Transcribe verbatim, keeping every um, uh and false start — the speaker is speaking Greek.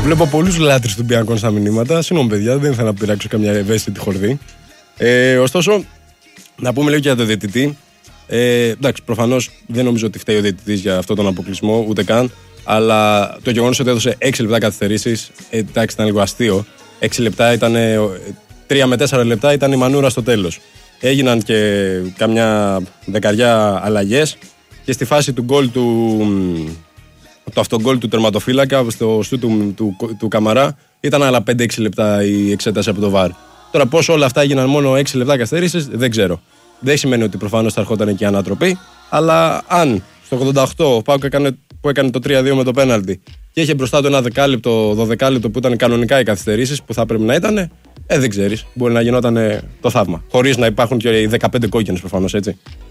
Βλέπω πολλούς λάτρεις του Ολυμπιακών στα μηνύματα. Συγγνώμη, παιδιά, δεν ήθελα να πειράξω καμιά ευαίσθητη χορδή. Ε, ωστόσο, να πούμε λίγο και για τον διαιτητή. Ε, εντάξει, προφανώς δεν νομίζω ότι φταίει ο διαιτητής για αυτόν τον αποκλεισμό, ούτε καν. Αλλά το γεγονός ότι έδωσε έξι λεπτά καθυστερήσεις, ε, εντάξει, ήταν λίγο αστείο. έξι λεπτά ήταν. τρία με τέσσερα λεπτά ήταν η μανούρα στο τέλος. Έγιναν και καμιά δεκαριά αλλαγές και στη φάση του γκολ του. Το αυτογκόλ του τερματοφύλακα στο στου του, του, του, του Καμαρά ήταν άλλα πέντε έξι λεπτά η εξέταση από το βαρ. Τώρα πώς όλα αυτά έγιναν μόνο έξι λεπτά καθυστέρησης δεν ξέρω. Δεν σημαίνει ότι προφανώς θα ερχόταν και η ανατροπή, αλλά αν στο ογδόντα οκτώ ο Πάουκ έκανε, που έκανε το τρία δύο με το πέναλτι και είχε μπροστά του ένα δεκάλεπτο, δωδεκάλεπτο που ήταν κανονικά οι καθυστερήσεις που θα πρέπει να ήταν, ε, δεν ξέρεις. Μπορεί να γινόταν το θαύμα. Χωρίς να υπάρχουν και οι δεκαπέντε κόκκινες προφανώς, έτσι.